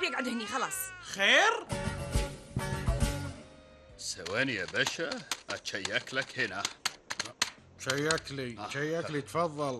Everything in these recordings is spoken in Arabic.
ابي اقعد هني خلاص. خير؟ ثواني يا باشا، اتشيك لك هنا. شيك لي تفضل.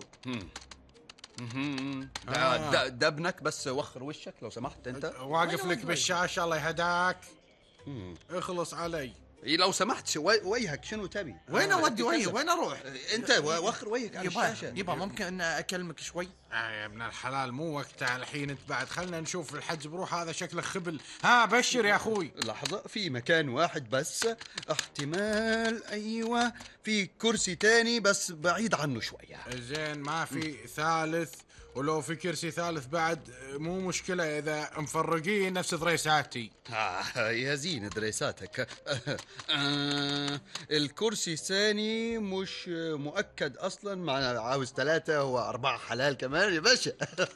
ده ابنك، بس وخر وشك لو سمحت. انت واقف لك بالشاشة الله يهداك. اخلص علي. إيه لو سمحت، وجهك شنو تبي؟ وين اودي وجهي؟ وين اروح؟ انت وخر وجهك على الشاشة. يبا ممكن اكلمك شوي؟ يا ابن الحلال مو وقتها الحين، انت بعد خلنا نشوف الحج بروح. هذا شكله خبل. ها بشر يا اخوي. لحظة، في مكان واحد بس احتمال. ايوه، في كرسي تاني بس بعيد عنه شوية. زين، ما في ثالث؟ ولو في كرسي ثالث بعد مو مشكلة إذا مفرقين نفس دريساتي. يا زين دريساتك. الكرسي الثاني مش مؤكد أصلا، مع عاوز 3 و4 حلال كمان يا باشا.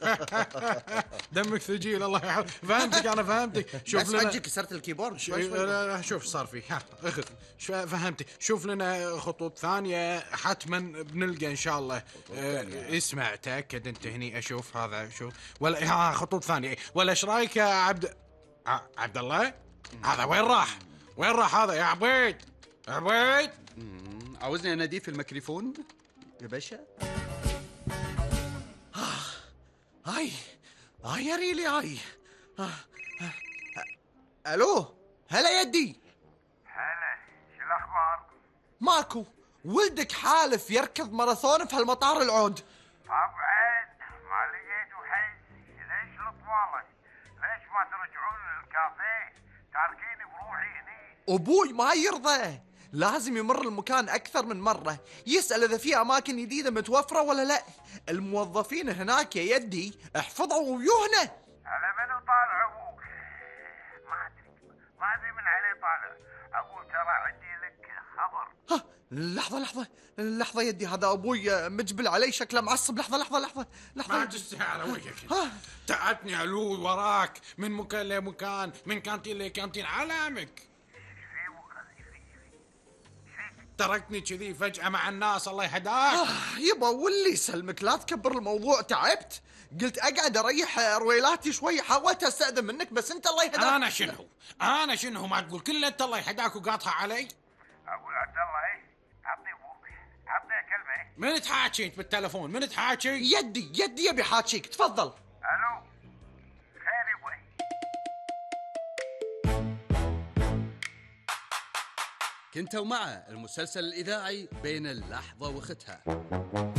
دمك ثقيل الله يحفظك. فهمتك، أنا فهمتك. شوف لنا أجي كسرت الكيبورد شوي. لا شوف صار فيه. اخذ فهمتك. شوف لنا خطوط ثانية حتما بنلقى إن شاء الله. اسمع، تأكد أنت هني. أشوف هذا، شوف ولا خطوط ثانية. ولا إيش رأيك يا عبد الله؟ هذا وين راح هذا يا عبيد؟ عاوزني أناديه في الميكروفون يا باشا؟ هاي يا ريلي هاي. الو، هلا يدي. هلا، شو الاخبار؟ ماكو، ولدك حالف يركض ماراثون في هالمطار العود. طبعا ما لقيتوا حل. ليش لطوالك؟ ليش ما ترجعون للكافيه؟ تاركيني بروحي هني. ابوي ما يرضى، لازم يمر المكان اكثر من مرة، يسأل اذا في اماكن جديدة متوفرة ولا لا. الموظفين هناك يا يدي احفظوا ويوهنا. على منو طالع ابوك؟ ما ادري من عليه طالع. اقول ترى عندي لك خبر. لحظة يدي، هذا ابوي مجبل علي، شكله معصب. لحظة ما تستحي على وجهك. تعبتني علوي وراك من مكان لمكان، من كانتين لكانتين. علامك تركني كذي فجأة مع الناس الله يهداك. يبا واللي يسلمك، لا تكبر الموضوع. تعبت، قلت اقعد اريح رويلاتي شوي. حاولت استأذن منك بس انت الله يهداك. انا شنو ما تقول كله انت الله يهداك وقاطها علي. اقول عبد الله ايه، عطني ابوك، عطني كلمه. من تحاكي انت بالتلفون؟ من تحاكي؟ يدي يبي حاكيك، تفضل. الو، خير يبوي. كنتوا مع المسلسل الإذاعي بين اللحظة وختها.